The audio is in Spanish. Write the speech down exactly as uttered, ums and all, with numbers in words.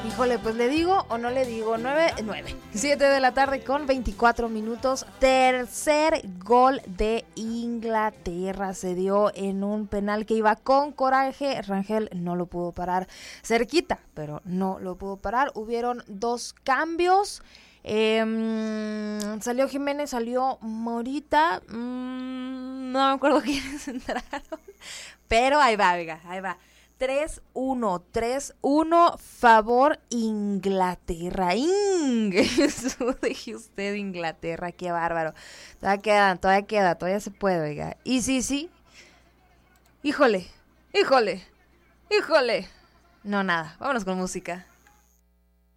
Híjole, pues le digo o no le digo. Nueve, nueve, siete de la tarde con veinticuatro minutos. Tercer gol de Inglaterra. Se dio en un penal que iba con coraje. Rangel no lo pudo parar. Cerquita, pero no lo pudo parar. Hubieron dos cambios. Eh, salió Jiménez, salió Morita. Mm, no me acuerdo quiénes entraron. Pero ahí va, oiga, ahí va. tres uno, tres uno, favor Inglaterra. Ing, eso dije usted, Inglaterra, qué bárbaro. Todavía queda, todavía queda, todavía se puede, oiga. Y sí, sí. Híjole, híjole, híjole. No, nada, vámonos con música.